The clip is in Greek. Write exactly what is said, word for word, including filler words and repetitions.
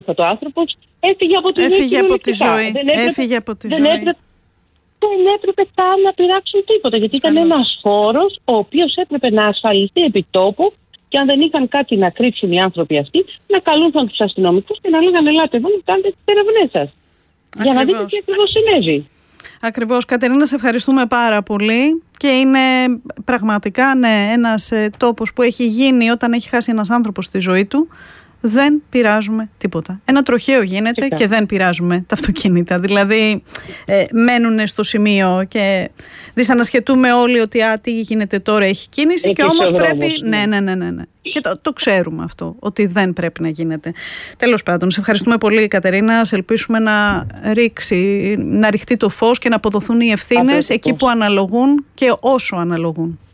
ο άνθρωπος έφυγε από τη έφυγε ζωή. Από τη ζωή. Δεν έπρεπε, έφυγε από τη δεν ζωή. Έπρεπε, δεν έπρεπε καν να πειράξουν τίποτα, γιατί ήταν ένας χώρος ο οποίος έπρεπε να ασφαλιστεί επί τόπου, και αν δεν είχαν κάτι να κρύψουν οι άνθρωποι αυτοί, να καλούσαν τους αστυνομικούς και να λέγανε ελάτε εδώ να κάνετε τις ερευνές σας. Για να δείτε τι ακριβώς συνέβη. Ακριβώς. Κατερίνα, σε ευχαριστούμε πάρα πολύ, και είναι πραγματικά ναι, ένας ε, τόπος που έχει γίνει όταν έχει χάσει ένας άνθρωπος τη ζωή του. Δεν πειράζουμε τίποτα. Ένα τροχαίο γίνεται Φυσικά. Και δεν πειράζουμε τα αυτοκίνητα. Δηλαδή ε, μένουν στο σημείο και δυσανασχετούμε όλοι ότι α, τι γίνεται τώρα, έχει κίνηση, έχει και όμως πρέπει... Ναι, ναι, ναι, ναι, ναι. Και το, το ξέρουμε αυτό, ότι δεν πρέπει να γίνεται. Τέλος πάντων, σε ευχαριστούμε πολύ, Κατερίνα. Σε ελπίσουμε να ρίξει, να ρηχτεί το φως και να αποδοθούν οι ευθύνες εκεί που αναλογούν και όσο αναλογούν.